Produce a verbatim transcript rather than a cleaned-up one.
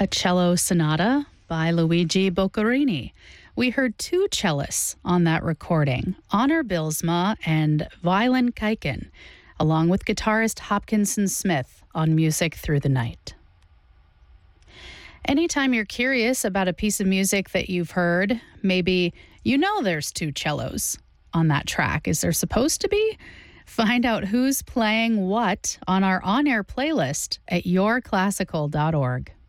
a cello sonata by Luigi Boccherini. We heard two cellists on that recording, Honor Bilsma and Violin Kaiken, along with guitarist Hopkinson Smith on Music Through the Night. Anytime you're curious about a piece of music that you've heard, maybe you know there's two cellos on that track. Is there supposed to be? Find out who's playing what on our on-air playlist at your classical dot org.